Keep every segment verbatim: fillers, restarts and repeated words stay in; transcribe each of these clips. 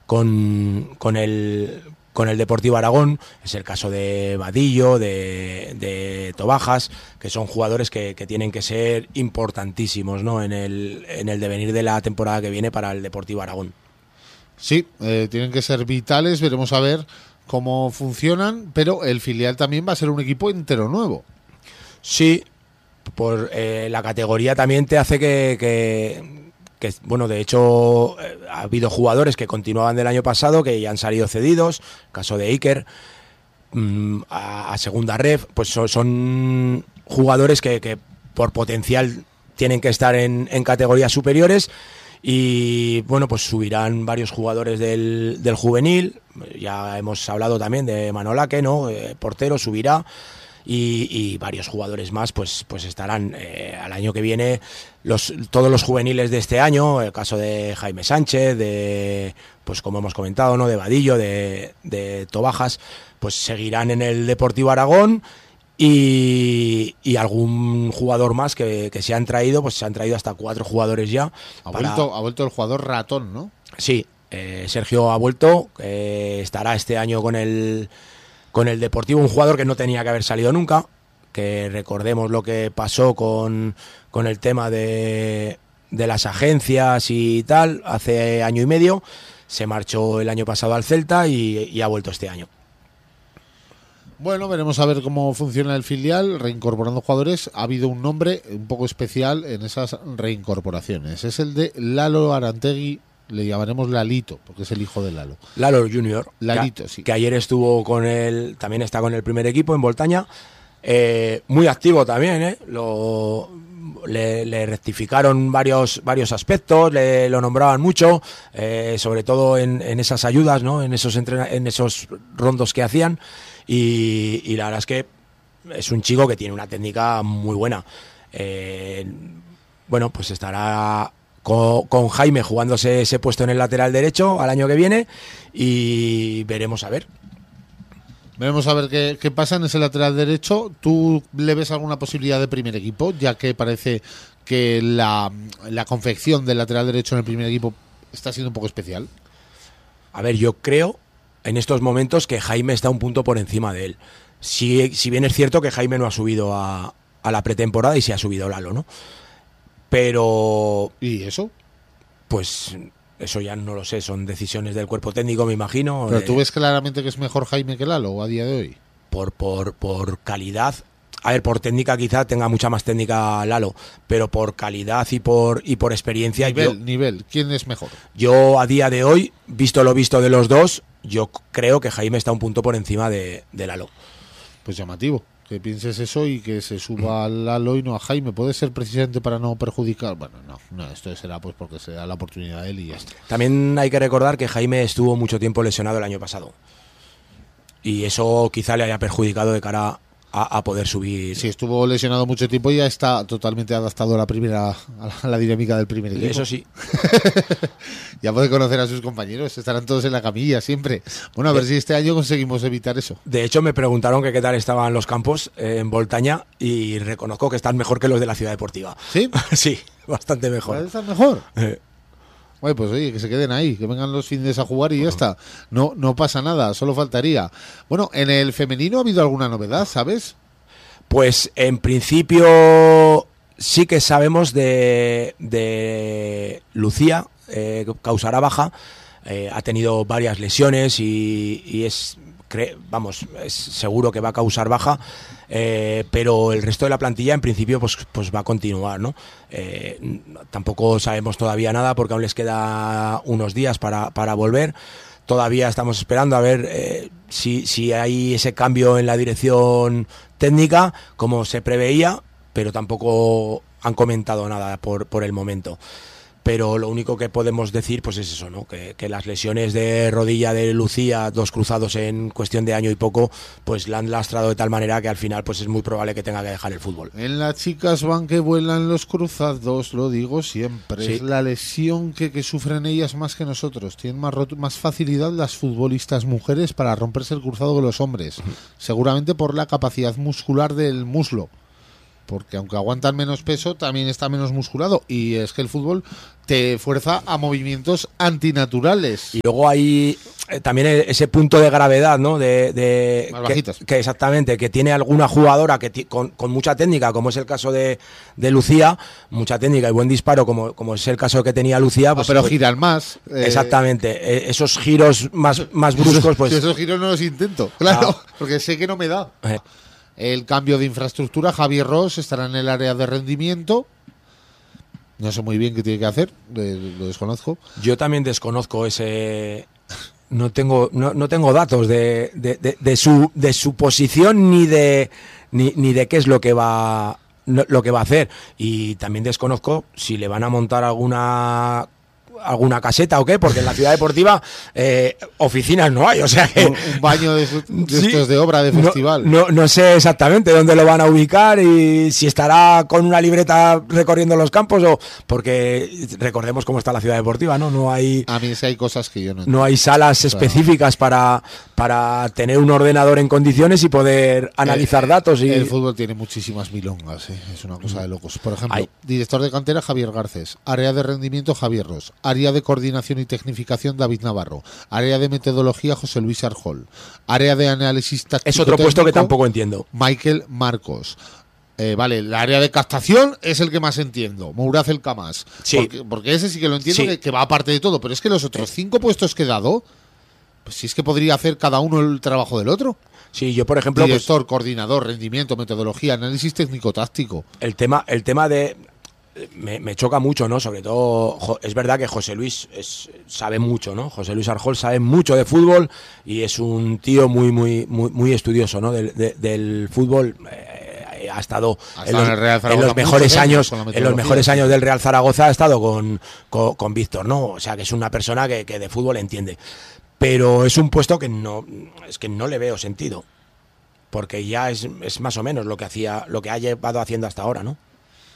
con, con el con el Deportivo Aragón. Es el caso de Vadillo, de, de Tobajas, que son jugadores que, que tienen que ser importantísimos, ¿no?, en el, en el devenir de la temporada que viene para el Deportivo Aragón. Sí, eh, tienen que ser vitales, veremos a ver cómo funcionan, pero el filial también va a ser un equipo entero nuevo. Sí, por eh, la categoría también te hace que... que que, bueno, de hecho eh, ha habido jugadores que continuaban del año pasado que ya han salido cedidos, caso de Iker, mmm, a, a segunda ref, pues son, son jugadores que, que por potencial tienen que estar en, en categorías superiores y bueno, pues subirán varios jugadores del, del juvenil, ya hemos hablado también de Manolaque, ¿no?, eh, portero, subirá. Y, y varios jugadores más pues pues estarán eh, al año que viene, los todos los juveniles de este año, el caso de Jaime Sánchez, de pues como hemos comentado, ¿no?, de Vadillo, de, de Tobajas, pues seguirán en el Deportivo Aragón. Y, y algún jugador más que, que se han traído, pues se han traído hasta cuatro jugadores ya. Ha, para... vuelto, ha vuelto el jugador Ratón, ¿no? Sí, eh, Sergio ha vuelto, eh, estará este año con el con el Deportivo, un jugador que no tenía que haber salido nunca, que recordemos lo que pasó con, con el tema de, de las agencias y tal, hace año y medio, se marchó el año pasado al Celta y, y ha vuelto este año. Bueno, veremos a ver cómo funciona el filial, reincorporando jugadores. Ha habido un nombre un poco especial en esas reincorporaciones, es el de Lalo Arantegui. Le llamaremos Lalito, porque es el hijo de Lalo. Lalo Junior. Lalito, que, sí. Que ayer estuvo con él, también está con el primer equipo en Voltaña. Eh, muy activo también, ¿eh? Lo, le, le rectificaron varios, varios aspectos, le lo nombraban mucho, eh, sobre todo en, en esas ayudas, ¿no?, en esos, entrena, en esos rondos que hacían. Y, y la verdad es que es un chico que tiene una técnica muy buena. Eh, bueno, pues estará Con, con Jaime jugándose ese puesto en el lateral derecho al año que viene y veremos a ver. Veremos a ver qué, qué pasa en ese lateral derecho. ¿Tú le ves alguna posibilidad de primer equipo? Ya que parece que la, la confección del lateral derecho en el primer equipo está siendo un poco especial. A ver, yo creo en estos momentos que Jaime está un punto por encima de él. Si, si bien es cierto que Jaime no ha subido a, a la pretemporada y sí ha subido Lalo, ¿no? Pero... ¿Y eso? Pues eso ya no lo sé, son decisiones del cuerpo técnico, me imagino. ¿Pero eh, tú ves claramente que es mejor Jaime que Lalo a día de hoy? Por, por, por calidad. A ver, por técnica quizá tenga mucha más técnica Lalo, pero por calidad y por y por experiencia... Nivel, yo, nivel, ¿quién es mejor? Yo a día de hoy, visto lo visto de los dos, yo creo que Jaime está un punto por encima de, de Lalo. Pues llamativo. Que pienses eso y que se suba a Lalo y no a Jaime. Puede ser precisamente para no perjudicar. Bueno, no, no, esto será pues porque se da la oportunidad a él y ya está. También hay que recordar que Jaime estuvo mucho tiempo lesionado el año pasado. Y eso quizá le haya perjudicado de cara a, a poder subir. Si estuvo lesionado mucho tiempo, ya está totalmente adaptado a la primera, a la, a la dinámica del primer equipo. Eso sí. Ya puede conocer a sus compañeros, estarán todos en la camilla siempre. Bueno, a ver si este año conseguimos evitar eso. De hecho, me preguntaron que qué tal estaban los campos eh, en Voltaña y reconozco que están mejor que los de la Ciudad Deportiva. ¿Sí? Sí, bastante mejor. ¿Están mejor? Eh. Oye, pues oye, que se queden ahí, que vengan los fines a jugar y ya está. No, no pasa nada, solo faltaría. Bueno, en el femenino ha habido alguna novedad, ¿sabes? Pues en principio sí que sabemos de, de Lucía, eh, causará baja, eh, ha tenido varias lesiones y, y es, cre, vamos, es seguro que va a causar baja, eh, pero el resto de la plantilla en principio pues, pues va a continuar, ¿no? Eh, tampoco sabemos todavía nada porque aún les queda unos días para, para volver. Todavía estamos esperando a ver eh, si, si hay ese cambio en la dirección técnica, como se preveía, pero tampoco han comentado nada por, por el momento. Pero lo único que podemos decir pues es eso, ¿no? Que, que las lesiones de rodilla de Lucía, dos cruzados en cuestión de año y poco, pues la han lastrado de tal manera que al final pues es muy probable que tenga que dejar el fútbol. En las chicas van que vuelan los cruzados, lo digo siempre. Sí. Es la lesión que, que sufren ellas más que nosotros. Tienen más, más facilidad las futbolistas mujeres para romperse el cruzado que los hombres. Uh-huh. Seguramente por la capacidad muscular del muslo. porque aunque aguantan menos peso, también está menos musculado. Y es que el fútbol te fuerza a movimientos antinaturales. Y luego hay eh, también ese punto de gravedad, ¿no? De, de Más que, bajitas. que exactamente, que tiene alguna jugadora que ti- con, con mucha técnica, como es el caso de, de Lucía, mucha técnica y buen disparo, como, como es el caso que tenía Lucía. Pues, Ah, pero pues, giran más. eh, exactamente, eh, esos giros más, más bruscos, pues... si esos giros no los intento, claro, Ah. porque sé que no me da. eh, El cambio de infraestructura, Javier Ross estará en el área de rendimiento. No sé muy bien qué tiene que hacer, eh, lo desconozco. Yo también desconozco ese... No tengo, no, no tengo datos de, de, de, de su de su posición ni de ni, ni de qué es lo que va no- lo que va a hacer. Y también desconozco si le van a montar alguna alguna caseta o qué, porque en la ciudad deportiva eh, oficinas no hay, o sea que Un, un baño de, de Sí. estos de obra de no- festival. No, no sé exactamente dónde lo van a ubicar y si estará con una libreta recorriendo los campos o porque recordemos cómo está la ciudad deportiva, ¿no? No hay A mí es que hay cosas que yo no entiendo. no hay salas específicas para, para tener un ordenador en condiciones y poder analizar El- datos. Y El fútbol tiene muchísimas milongas, ¿eh? Es una cosa de locos. Por ejemplo, Hay. director de cantera Javier Garcés, área de rendimiento Javier Ross, área de coordinación y tecnificación David Navarro, área de metodología José Luis Arjol, área de análisis táctico es otro puesto que técnico, tampoco entiendo. Michael Marcos. Eh, vale, el área de captación es el que más entiendo, Mouraz el Camas. Sí. Porque, porque ese sí que lo entiendo, Sí. que, que va aparte de todo. Pero es que los otros cinco puestos que he dado, pues si es que podría hacer cada uno el trabajo del otro. Sí, yo por ejemplo, pues, Director, coordinador, rendimiento, metodología, análisis técnico-táctico. el tema, el tema de me, me choca mucho, ¿no? Sobre todo, jo- es verdad que José Luis es- sabe mucho, ¿no? José Luis Arjol sabe mucho de fútbol y es un tío muy, muy, muy, muy estudioso, ¿no? Del, de- del fútbol. Eh, ha estado Ha en estado los, en el Real en Zaragoza los mejores muchos años años, con la en los metodología, mejores sí. años del Real Zaragoza ha estado con, con, con Víctor, ¿no? O sea que es una persona que, que de fútbol entiende. Pero es un puesto que no, es que no le veo sentido. Porque ya es, es más o menos lo que hacía, lo que ha llevado haciendo hasta ahora, ¿no?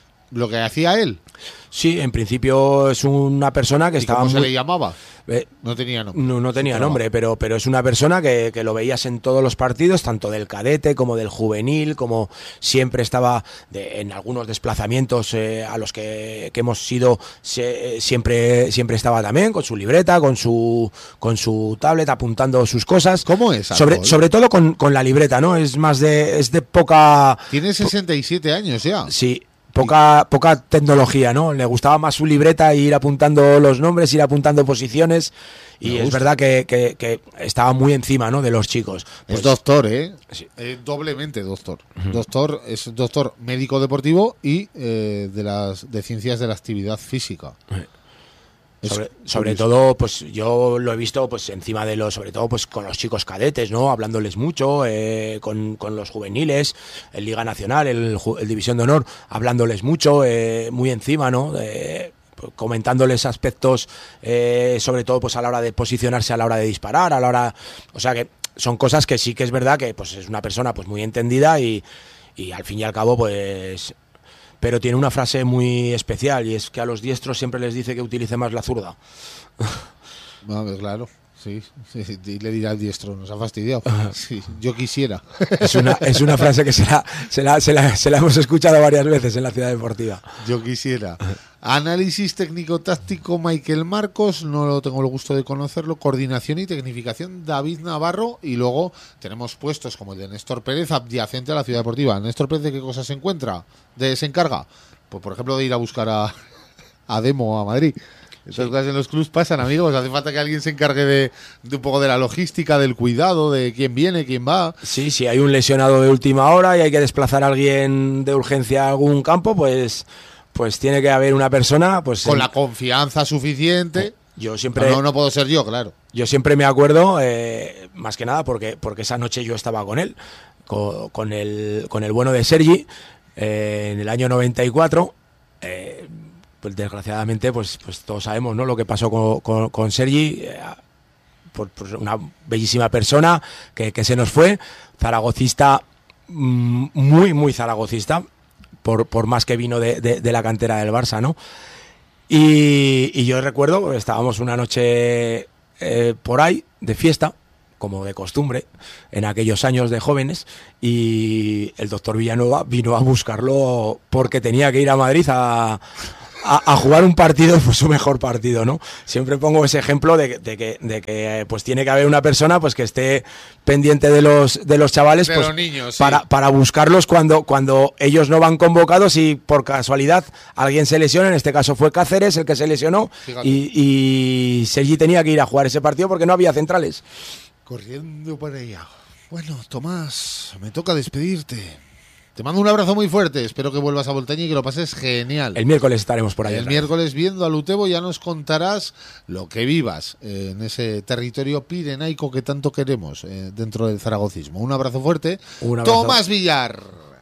Lo que hacía él. Sí, en principio es una persona que ¿Y estaba cómo se muy- le llamaba? eh, No tenía nombre. no, no Su tenía trabajo. nombre, pero, pero es una persona que, que lo veías en todos los partidos, tanto del cadete como del juvenil, como siempre estaba de- en algunos desplazamientos eh, a los que, que hemos sido, se- siempre, siempre estaba también con su libreta, con su, con su tablet, apuntando sus cosas. ¿Cómo es Sobre, Arjol? sobre todo con, con la libreta, ¿no? Es más de, es de poca... Tiene sesenta y siete años ya. Sí, poca, poca tecnología, ¿no? Le gustaba más su libreta, ir apuntando los nombres, ir apuntando posiciones. Y Me es gusta. verdad que, que- que estaba muy encima, ¿no? De los chicos. Pues, Es doctor, ¿eh? sí. Eh, doblemente doctor. Doctor es doctor médico deportivo y eh, de las de ciencias de la actividad física. Es Sobre, sobre curioso. todo, pues yo lo he visto pues encima de los, sobre todo pues con los chicos cadetes, ¿no? Hablándoles mucho, eh, con, con los juveniles, en Liga Nacional, el, ju- el División de Honor, hablándoles mucho, eh, muy encima, ¿no? Eh, pues, comentándoles aspectos, eh, sobre todo pues a la hora de posicionarse, a la hora de disparar, a la hora, o sea que son cosas que sí que es verdad que pues es una persona pues muy entendida y, y al fin y al cabo pues... Pero tiene una frase muy especial y es que a los diestros siempre les dice que utilice más la zurda. Vale, claro. Sí, sí, sí, y le dirá al diestro, nos ha fastidiado. Sí, yo quisiera. Es una, es una frase que se la, se, la, se, la, se la hemos escuchado varias veces en la ciudad deportiva. Yo quisiera. Análisis técnico-táctico Michael Marcos, no lo tengo el gusto de conocerlo. Coordinación y tecnificación David Navarro. Y luego tenemos puestos como el de Néstor Pérez, adyacente a la ciudad deportiva. ¿Néstor Pérez de qué cosa se encuentra? ¿De se encarga? Pues por ejemplo de ir a buscar a, a Demo a Madrid. Estas Sí. cosas en los clubs pasan, amigos. Hace falta que alguien se encargue de, de un poco de la logística, del cuidado, de quién viene, quién va. Sí, si hay un lesionado de última hora y hay que desplazar a alguien de urgencia a algún campo, pues, pues tiene que haber una persona. Pues Con en- la confianza suficiente. yo siempre, No, no puedo ser yo, claro. yo siempre me acuerdo, eh, más que nada, porque, porque esa noche yo estaba con él, con, con el, con el bueno de Sergi, eh, en el año noventa y cuatro. Eh, pues desgraciadamente, pues, pues todos sabemos, ¿no? Lo que pasó con, con, con Sergi, eh, por, por una bellísima persona que, que se nos fue, zaragocista, mm, muy, muy zaragocista, por, por más que vino de, de, de la cantera del Barça, ¿no? Y, y yo recuerdo, estábamos una noche eh, por ahí, de fiesta, como de costumbre, en aquellos años de jóvenes, y el doctor Villanueva vino a buscarlo porque tenía que ir a Madrid a... A, a jugar un partido, pues su mejor partido, ¿no? Siempre pongo ese ejemplo de, de que, de que pues tiene que haber una persona pues que esté pendiente de los de los chavales, de pues los niños, sí. para, para buscarlos cuando, cuando ellos no van convocados y por casualidad alguien se lesiona. En este caso fue Cáceres el que se lesionó y, y Sergi tenía que ir a jugar ese partido porque no había centrales. Corriendo para allá. Bueno, Tomás, me toca despedirte. Te mando un abrazo muy fuerte, espero que vuelvas a Voltaña y que lo pases genial. El miércoles estaremos por ahí. El miércoles viendo a Lutebo ya nos contarás lo que vivas eh, en ese territorio pirenaico que tanto queremos eh, dentro del zaragocismo. Un abrazo fuerte. Un abrazo. Tomás Villar.